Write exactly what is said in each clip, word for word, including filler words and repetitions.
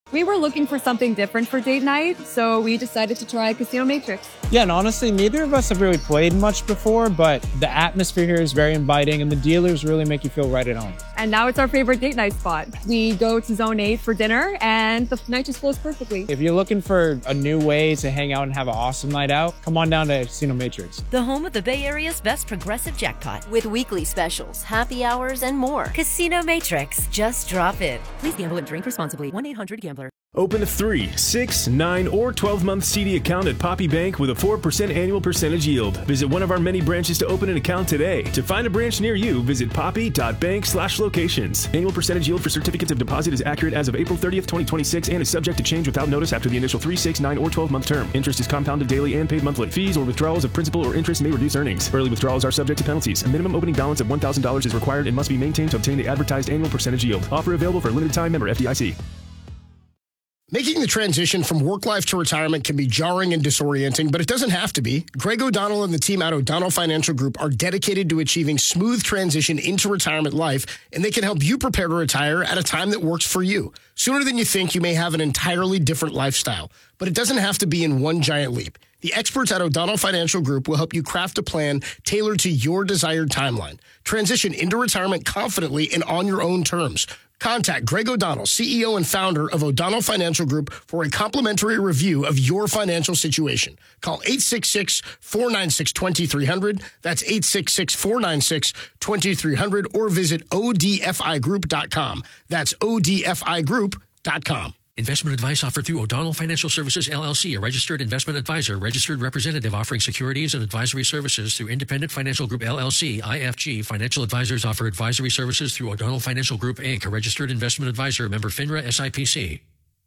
We were looking for something different for date night, so we decided to try Casino Matrix. Yeah, and honestly, neither of us have really played much before, but the atmosphere here is very inviting, and the dealers really make you feel right at home. And now it's our favorite date night spot. We go to Zone eight for dinner, and the night just flows perfectly. If you're looking for a new way to hang out and have an awesome night out, come on down to Casino Matrix. The home of the Bay Area's best progressive jackpot. With weekly specials, happy hours, and more. Casino Matrix. Just drop in. Please gamble and drink responsibly. one eight hundred gambler. Open a three, six, nine, or twelve-month C D account at Poppy Bank with a four percent annual percentage yield. Visit one of our many branches to open an account today. To find a branch near you, visit poppy.bank slash locations. Annual percentage yield for certificates of deposit is accurate as of April thirtieth, twenty twenty-six and is subject to change without notice after the initial three, six, nine, or twelve-month term. Interest is compounded daily and paid monthly. Fees or withdrawals of principal or interest may reduce earnings. Early withdrawals are subject to penalties. A minimum opening balance of one thousand dollars is required and must be maintained to obtain the advertised annual percentage yield. Offer available for a limited time. Member F D I C. Making the transition from work life to retirement can be jarring and disorienting, but it doesn't have to be. Greg O'Donnell and the team at O'Donnell Financial Group are dedicated to achieving smooth transition into retirement life, and they can help you prepare to retire at a time that works for you. Sooner than you think, you may have an entirely different lifestyle, but it doesn't have to be in one giant leap. The experts at O'Donnell Financial Group will help you craft a plan tailored to your desired timeline. Transition into retirement confidently and on your own terms. Contact Greg O'Donnell, C E O and founder of O'Donnell Financial Group, for a complimentary review of your financial situation. Call eight six six, four nine six, two three zero zero. That's eight six six, four nine six, two three zero zero, or visit O D F I group dot com. That's O D F I group dot com. Investment advice offered through O'Donnell Financial Services, L L C, a registered investment advisor, registered representative offering securities and advisory services through Independent Financial Group, L L C, I F G. Financial advisors offer advisory services through O'Donnell Financial Group, Incorporated, a registered investment advisor, member FINRA S I P C.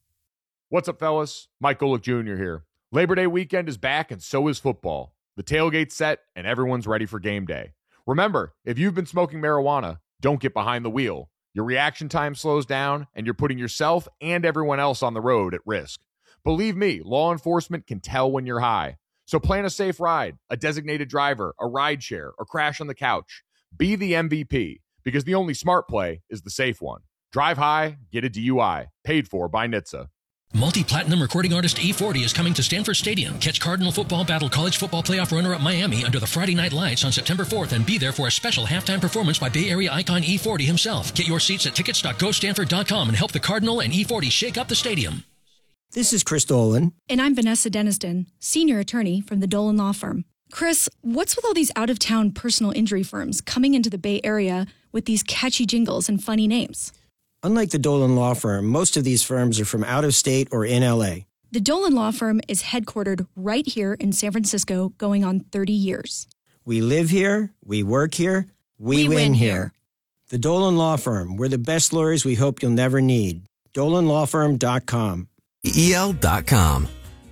What's up, fellas? Mike Golick Junior here. Labor Day weekend is back, and so is football. The tailgate's set, and everyone's ready for game day. Remember, if you've been smoking marijuana, don't get behind the wheel. Your reaction time slows down, and you're putting yourself and everyone else on the road at risk. Believe me, law enforcement can tell when you're high. So plan a safe ride, a designated driver, a ride share, or crash on the couch. Be the M V P, because the only smart play is the safe one. Drive high, get a D U I. Paid for by N H T S A. Multi-platinum recording artist E forty is coming to Stanford Stadium. Catch Cardinal football battle college football playoff runner-up Miami under the Friday Night Lights on September fourth and be there for a special halftime performance by Bay Area icon E forty himself. Get your seats at tickets dot go stanford dot com and help the Cardinal and E forty shake up the stadium. This is Chris Dolan. And I'm Vanessa Deniston, senior attorney from the Dolan Law Firm. Chris, what's with all these out-of-town personal injury firms coming into the Bay Area with these catchy jingles and funny names? Unlike the Dolan Law Firm, most of these firms are from out of state or in L A. The Dolan Law Firm is headquartered right here in San Francisco, going on thirty years. We live here, we work here, we, we win, win here. here. The Dolan Law Firm, we're the best lawyers we hope you'll never need. dolan law firm dot com. E L dot com.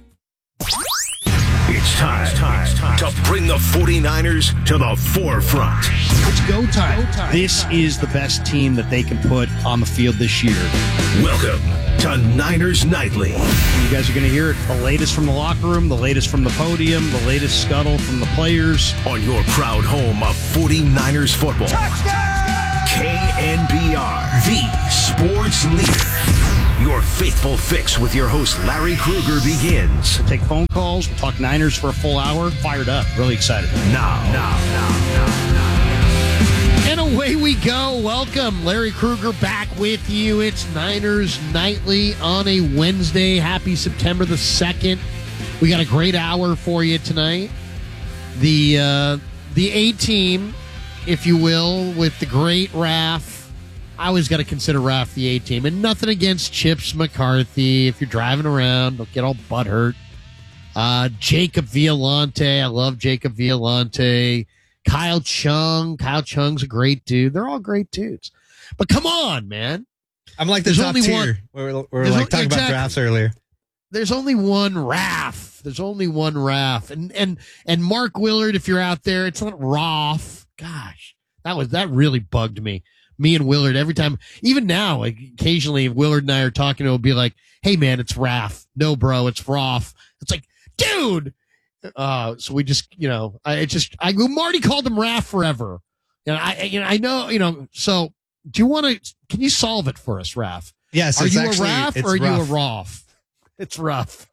It's time, time, time to bring the forty-niners to the forefront. It's go time. go time. This is the best team that they can put on the field this year. Welcome to Niners Nightly. You guys are going to hear it, the latest from the locker room, the latest from the podium, the latest scuttle from the players. On your proud home of forty-niners football. Touchdown! K N B R, the sports leader. Your faithful fix with your host, Larry Krueger, begins. We'll take phone calls. We'll talk Niners for a full hour. Fired up. Really excited. Now, now, now, now, now. And away we go. Welcome. Larry Krueger back with you. It's Niners Nightly on a Wednesday. Happy September the second. We got a great hour for you tonight. The, uh, the A-team, if you will, with the great Raph. I always got to consider Raph the A-team. And nothing against Chips McCarthy. If you're driving around, don't get all butthurt. Uh, Jacob Violante. I love Jacob Violante. Kyle Chung. Kyle Chung's a great dude. They're all great dudes. But come on, man. I'm like the There's top only tier. one, we were, we were like talking exactly. about drafts earlier. There's only one Raph. There's only one Raph. And, and, and Mark Willard, if you're out there, it's not Roth. Gosh, that was, that really bugged me. Me and Willard, every time, even now, like, occasionally, if Willard and I are talking, it'll be like, hey, man, it's Raph. No, bro, it's Roth. It's like, dude. Uh, so we just, you know, I it just, I Marty called him Raph forever. And I, you know, I know, you know, so do you want to, can you solve it for us, Raph? Yes, Are it's you actually, a Raf it's or are rough. you a Roth? It's rough.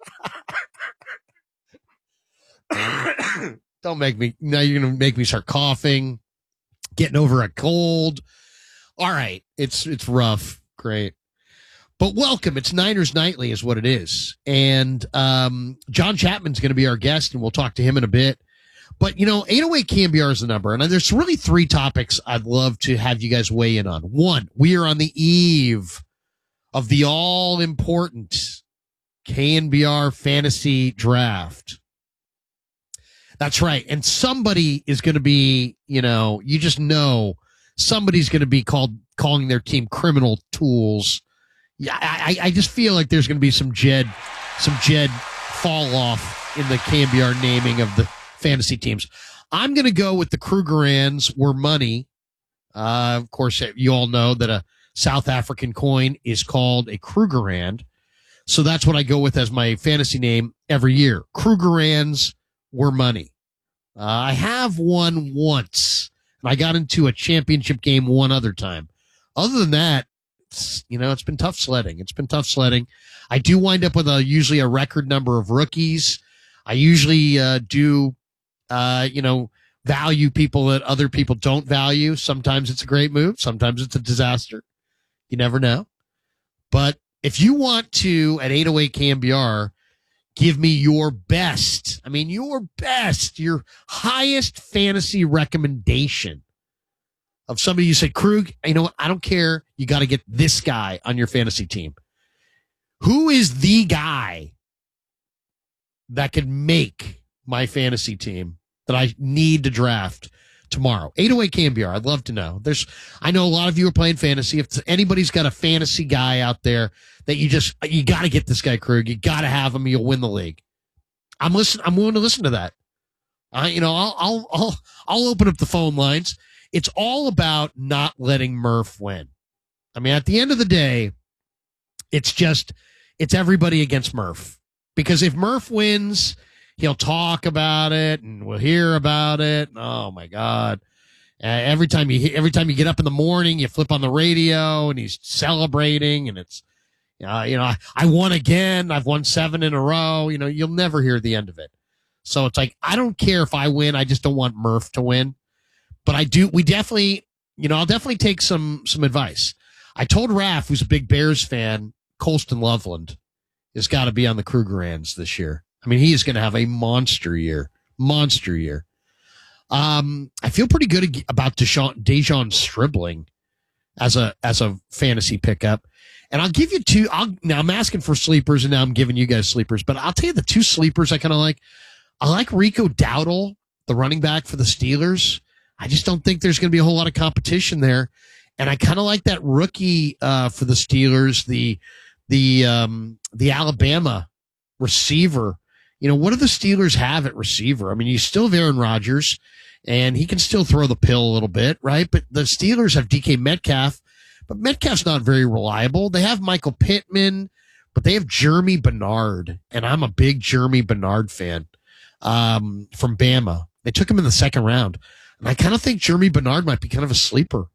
Don't make me, now you're going to make me start coughing, getting over a cold. All right. It's, it's rough. Great. But welcome. It's Niners Nightly is what it is. And um, John Chapman's going to be our guest, and we'll talk to him in a bit. But, you know, eight oh eight K M B R is the number. And there's really three topics I'd love to have you guys weigh in on. One, we are on the eve of the all-important K N B R fantasy draft. That's right. And somebody is going to be, you know, you just know somebody's going to be called calling their team criminal tools. Yeah, I, I just feel like there's going to be some Jed, some Jed fall off in the K N B R naming of the fantasy teams. I'm going to go with the Krugerrands were money. Uh, of course, you all know that a South African coin is called a Krugerrand. So that's what I go with as my fantasy name every year. Krugerrands were money. Uh, I have won once, and I got into a championship game one other time. Other than that, it's, you know, it's been tough sledding. It's been tough sledding. I do wind up with a usually a record number of rookies. I usually uh, do, uh, you know, value people that other people don't value. Sometimes it's a great move. Sometimes it's a disaster. You never know. But if you want to, at eight oh eight K M B R, give me your best, I mean, your best, your highest fantasy recommendation of somebody you said, Krug, you know what? I don't care. You got to get this guy on your fantasy team. Who is the guy that could make my fantasy team that I need to draft tomorrow? eight oh eight K M B R. I'd love to know. There's, I know a lot of you are playing fantasy. If anybody's got a fantasy guy out there that you just, you got to get this guy, Krug. You got to have him. You'll win the league. I'm listen. I'm willing to listen to that. I, you know, I'll, I'll, I'll, I'll open up the phone lines. It's all about not letting Murph win. I mean, at the end of the day, it's just, it's everybody against Murph. Because if Murph wins, he'll talk about it and we'll hear about it. Oh my God. Uh, every time you, every time you get up in the morning, you flip on the radio and he's celebrating and it's, uh, you know, I, I won again. I've won seven in a row. You know, you'll never hear the end of it. So it's like, I don't care if I win. I just don't want Murph to win. But I do, we definitely, you know, I'll definitely take some, some advice. I told Raph, who's a big Bears fan, Colston Loveland has got to be on the Krugerrands this year. I mean, he is going to have a monster year, monster year. Um, I feel pretty good about Deshaun, Dejon Stribling as a, as a fantasy pickup. And I'll give you two, I'll, now I'm asking for sleepers and now I'm giving you guys sleepers, but I'll tell you the two sleepers I kind of like. I like Rico Dowdle, the running back for the Steelers. I just don't think there's going to be a whole lot of competition there. And I kind of like that rookie, uh, for the Steelers, the, the, um, the Alabama receiver. You know, what do the Steelers have at receiver? I mean, you still have Aaron Rodgers and he can still throw the pill a little bit, right? But the Steelers have D K Metcalf, but Metcalf's not very reliable. They have Michael Pittman, but they have Jeremy Bernard. And I'm a big Jeremy Bernard fan, um, from Bama. They took him in the second round. And I kind of think Jeremy Bernard might be kind of a sleeper.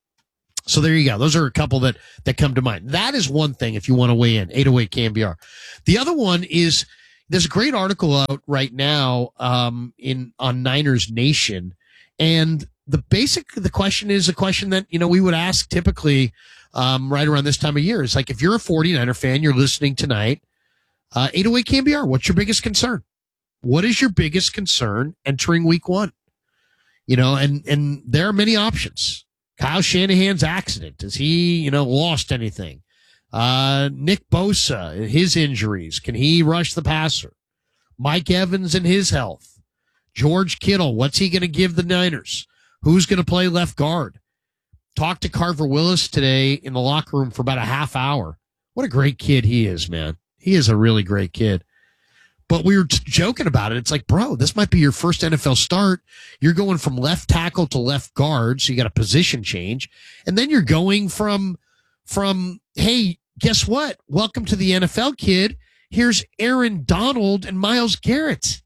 So there you go. Those are a couple that, that come to mind. That is one thing if you want to weigh in, eight oh eight K M B R. The other one is there's a great article out right now um, in on Niners Nation. And the basic, the question is a question that, you know, we would ask typically um, right around this time of year. It's like, if you're a forty-niner fan, you're listening tonight, uh, eight oh eight K M B R, what's your biggest concern? What is your biggest concern entering week one? You know, and, and there are many options. Kyle Shanahan's accident. Has he, you know, lost anything? Uh, Nick Bosa, his injuries. Can he rush the passer? Mike Evans and his health. George Kittle, what's he going to give the Niners? Who's going to play left guard? Talked to Carver Willis today in the locker room for about a half hour. What a great kid he is, man. He is a really great kid. But we were t- joking about it. It's like, bro, this might be your first N F L start. You're going from left tackle to left guard, so you got a position change. And then you're going from, from, hey, guess what? Welcome to the N F L, kid. Here's Aaron Donald and Myles Garrett.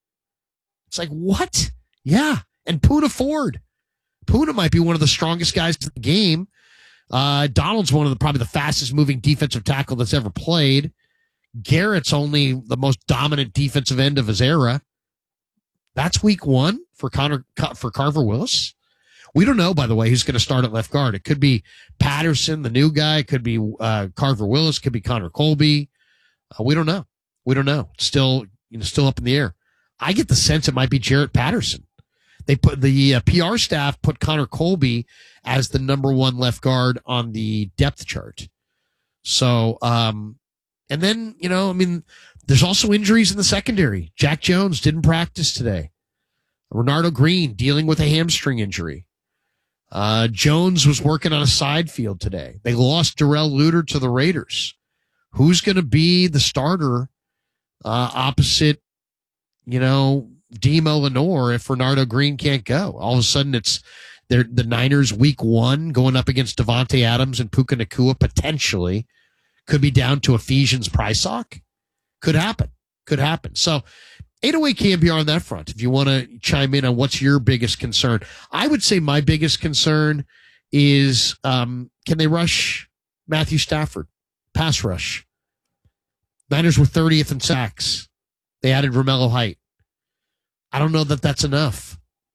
It's like, what? Yeah. And Poona Ford. Poona might be one of the strongest guys to the game. Uh, Donald's one of the probably the fastest moving defensive tackle that's ever played. Garrett's only the most dominant defensive end of his era. That's week one for Connor for Carver Willis. We don't know, by the way, who's going to start at left guard. It could be Patterson, the new guy. It could be uh, Carver Willis. Could be Connor Colby. Uh, we don't know. We don't know. Still, you know, still up in the air. I get the sense it might be Jarrett Patterson. They put the uh, P R staff put Connor Colby as the number one left guard on the depth chart. So, um, and then, you know, I mean, there's also injuries in the secondary. Jack Jones didn't practice today. Renardo Green dealing with a hamstring injury. Uh, Jones was working on a side field today. They lost Darrell Luter to the Raiders. Who's going to be the starter uh, opposite, you know, Demo Lenore if Renardo Green can't go? All of a sudden, it's they're, the Niners week one going up against Devontae Adams and Puka Nacua potentially. Could be down to Ephesians Prysock. Could happen. Could happen. So eight oh eight K N B R on that front. If you want to chime in on what's your biggest concern, I would say my biggest concern is um, can they rush Matthew Stafford? Pass rush. Niners were thirtieth in sacks. They added Romello Height. I don't know that that's enough.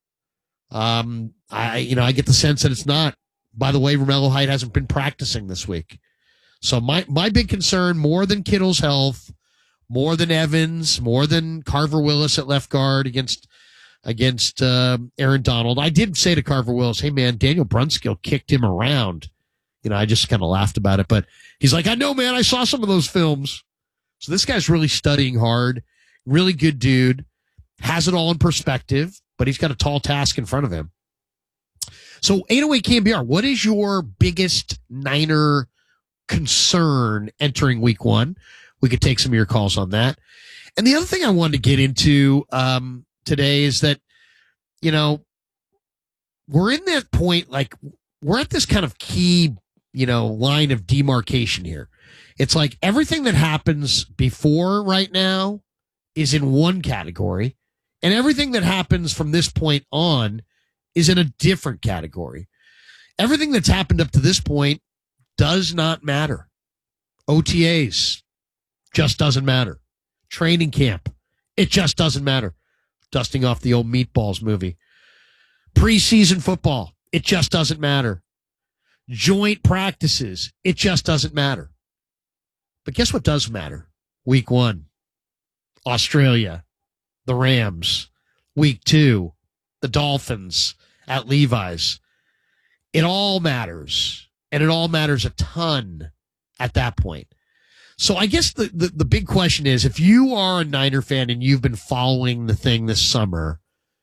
Um, I you know I get the sense that it's not. By the way, Romello Height hasn't been practicing this week. So my my big concern, more than Kittle's health, more than Evans, more than Carver Willis at left guard against against uh, Aaron Donald. I did say to Carver Willis, hey, man, Daniel Brunskill kicked him around. You know, I just kind of laughed about it. But he's like, I know, man, I saw some of those films. So this guy's really studying hard, really good dude, has it all in perspective, but he's got a tall task in front of him. So eight oh eight K N B R, what is your biggest Niner concern entering week one? We could take some of your calls on that. And the other thing I wanted to get into um, today is that, you know, we're in that point, like we're at this kind of key, you know, line of demarcation here. It's like everything that happens before right now is in one category, and everything that happens from this point on is in a different category. Everything that's happened up to this point does not matter. O T As just doesn't matter. Training camp, it just doesn't matter. Dusting off the old Meatballs movie. Preseason football, it just doesn't matter. Joint practices, it just doesn't matter. But guess what does matter? Week one, Australia, the Rams. Week two, the Dolphins at Levi's. It all matters. And it all matters a ton at that point. So I guess the, the, the big question is, if you are a Niner fan and you've been following the thing this summer,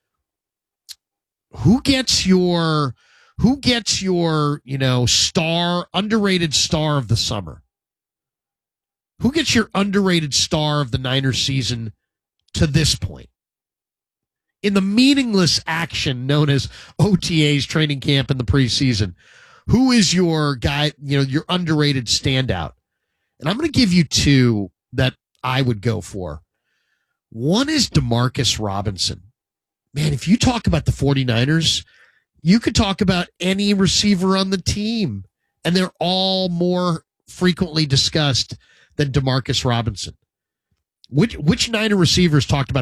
who gets your, who gets your, you know, star, underrated star of the summer? Who gets your underrated star of the Niners season to this point? In the meaningless action known as O T As, training camp, in the preseason, who is your guy, you know, your underrated standout? And I'm going to give you two that I would go for. One is DeMarcus Robinson. Man, if you talk about the 49ers, you could talk about any receiver on the team, and they're all more frequently discussed than DeMarcus Robinson. Which which Niner receivers talked about